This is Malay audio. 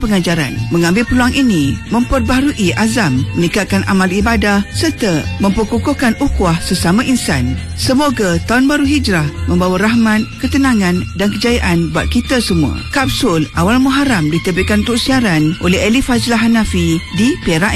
pengajaran. Mengambil peluang ini memperbaharui azam, meningkatkan amal ibadah serta memperkukuhkan ukhuwah sesama insan. Semoga Tahun Baru Hijrah membawa rahmat, ketenangan dan kejayaan buat kita semua. Kapsul Awal Muharram diterbitkan untuk siaran oleh Elif Fazlah Hanafi di Perak